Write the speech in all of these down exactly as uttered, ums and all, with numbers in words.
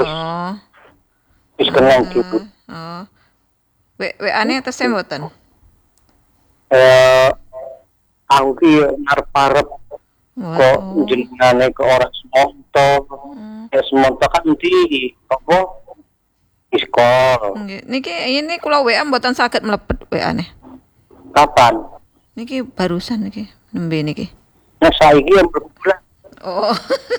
wis Oh. wis kenal gitu. Oh. W W-ane tesih mboten. Eh aku ki ngarep-arep kok Waduh. jenengane ke orang semonto. Ya semonto kan di apa? Iskol. Nggih. Niki ini kula W A mboten saged mlebet W A-ne. Kapan? Niki barusan niki, nembe niki. Nah saiki yang berbulan Oh.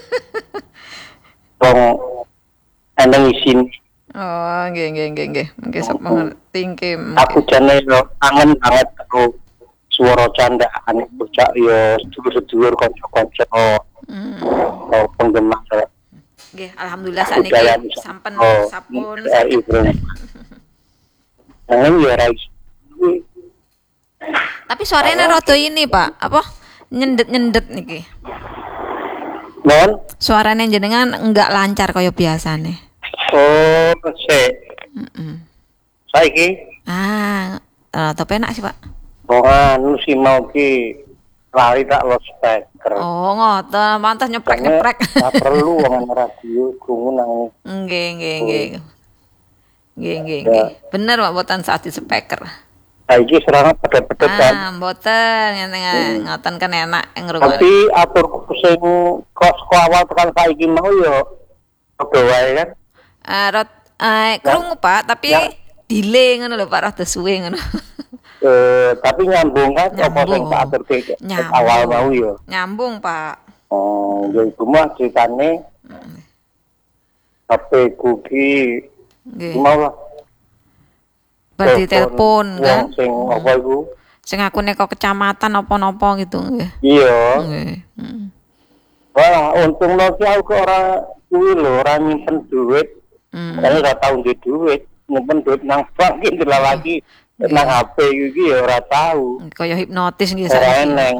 wong eneng isin. Oh, nggih nggih nggih nggih. Nggih sok mengerti nggih. Aku jane yo kangen banget karo swara candaan bocah yo sedulur-sedulur kanca-kanca Hmm. oh, penggemar Nggih, alhamdulillah sakniki budaya sampun oh, sampun R I Bro. Kangen yo ra iso. Tapi suaranya rada ini, Pak. Apa? Nyendet-nyendet niki. Non? Suaranya jenengan enggak lancar kaya biasane. Oh, sik. Heeh. Saiki Ah, rada penak sih, Pak. oh anu si mau ki lari tak lo speaker. Oh, ngoten. Pantes nyeprek-nyeprek. Ora perlu wong radio krungu nang Nggih, nggih, nggih. Nggih, nggih, nggih. Bener, Pak, mboten saat di speaker. saiki serangan pedet-pedet kan. Ah, mboten ngene ngoten kan enak ngrungokne. Tapi aturku sing kos awal tekan saiki mau yo padha wae kan. Ah, rot eh krungu, Pak, tapi Ya. delay ngono lho, Pak, rada suwe ngono. Eh, tapi nyambung kan apa sing Nyambung. tak aturke Nyambung. awal mau yo. Nyambung, Pak. Oh, ya iku mah ceritane H P ku ki Nggih. mau lah. Berarti telepon kan. Wong sing apa iku? Sing akune kok kecamatan apa-napa gitu nggih. Iya. Nggih. Heeh. Wah, untung lo ki aku ora kuwi lho, ora nyimpen duit. Hmm. Karena ora tau duit duit, nyimpen duit nang bank iki lha lagi nang H P iki ya ora tau. Kaya hipnotis nggih Ora saiki. eneng.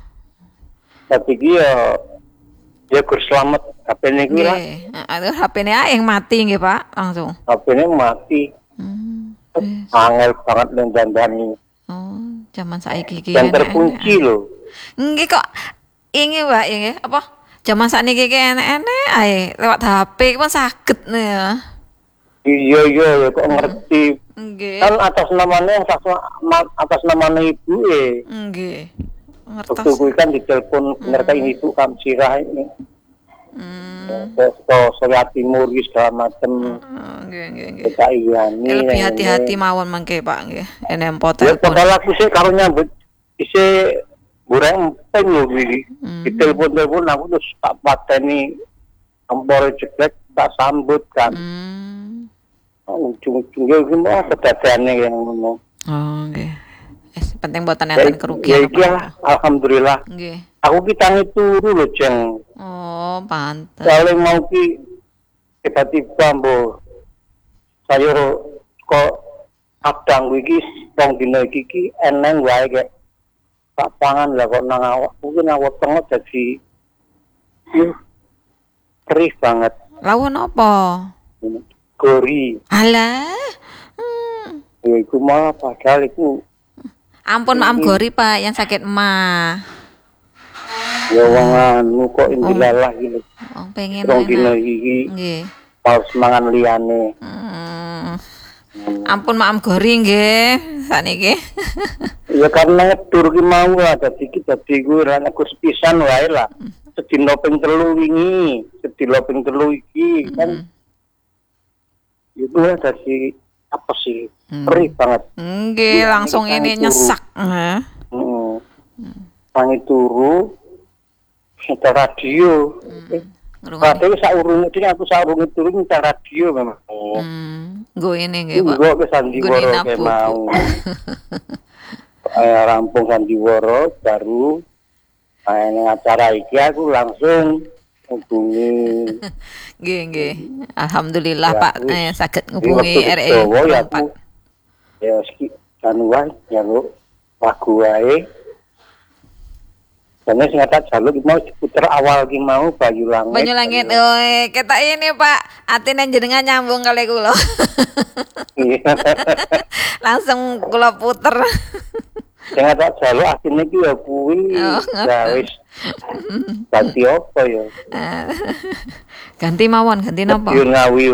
Tapi iki ya ya gur selamat H P niku lah. Nggih. Heeh, H P-ne ae yang mati nggih, Pak, langsung. H P-ne mati. Hmm. Angel banget nang dandani. Oh, zaman saiki iki. Dan enak-enak. terkunci lho. Nggih kok ini Pak, ya nggih. Apa? Zaman sakniki iki enek-enek ae lewat H P pun saged ya. Iya iya ya kok ngerti. Nggih. Kan atas namanya atas, atas namanya ibu eh. Nggih. Waktu Ngertos. gue kan ditelepon bener kan ibu Kamsirah ini. Hmm. Terus ke Surya Timur segala macem. Oh, nggih nggih nggih. Kita iyani. Ya, lebih hati-hati mawon mangke Pak nggih. Enem Ya potel pun. padahal aku sih karo nyambut isi bureng peng lho iki. Ditelepon-telepon aku terus tak pateni empore jeblek tak sambut kan. Hmm. Oh, ujung-ujungnya iki mau kedadane yang ngono. Oh, nggih. Wis penting mboten Ya, enten ya kerugian iki lah, alhamdulillah. Nggih. Aku ki tangi turu lho, Jeng. Oh, pantes. Kalau mau ki tiba-tiba mbok sayur kok kadang iki wong dina iki ki eneng wae kek tak pangan lah kok nang awak mungkin awak tengah jadi yuh, perih banget Lawon apa? gori Alah. Hmm. ya iku malah padahal iku Ampun maaf gori Pak yang sakit emah. ya wong anu kok indilalah gitu Wong pengen wong dina enak. iki Nggih. pas mangan liyane Hmm. Ampun maaf gori nggih sakniki. ya karena ngedur ki mau lah dadi iki dadi kuwi ra nek pisan wae lah sedina ping telu wingi sedina ping telu iki kan itu ya dadi apa sih perih banget Nggih, langsung ini nyesak. Heeh. heeh tangi turu nyetel radio Ngrungokne. radio saurunge iki aku saurunge turu nyetel radio memang Hmm. Nggo ini nggih, Pak. Nggo ke Sandiwara Nggone kayak nabu. mau eh, rampung Sandiwara baru eh, ning acara iki aku langsung hubungi Nggih, nggih. Alhamdulillah Ya, Pak wis. eh, saged Di ngubungi waktu R E Jawa ya Pak. aku ya ski anu wae jaluk lagu wae karena sing tak jaluk mau diputer awal ki mau Bayu Langit Banyu langit, oh, ketok ini Pak, atine jenengan nyambung kali kula. Iya. Langsung kula puter. Sing tak jaluk asine ki ya kuwi Oh, ya wis dadi apa ya Ganti mawon, ganti napa? Ngawi